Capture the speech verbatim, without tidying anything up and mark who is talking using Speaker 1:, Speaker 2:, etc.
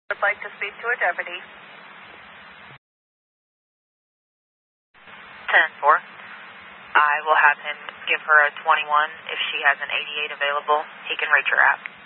Speaker 1: Would like to speak to a deputy.
Speaker 2: ten four. I will have him give her a twenty-one. If she has an eighty-eight available, he can reach her out.